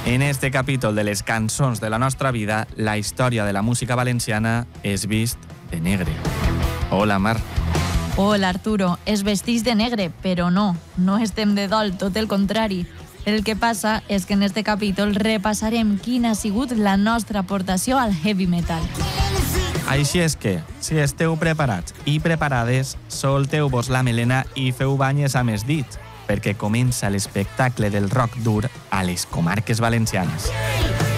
En este capítol de les cançons de la nostra vida, la història de la música valenciana és vist de negre. Hola, Mar. Hola, Arturo. Es vestís de negre, però no estem de dol, tot el contrari. El que passa és que en este capítol repassarem quina ha sigut la nostra aportació al heavy metal. Així és que, si esteu preparats i preparades, solteu-vos la melena i feu banyes amb els dits, perquè comença l'espectacle del rock dur a les comarques valencianes.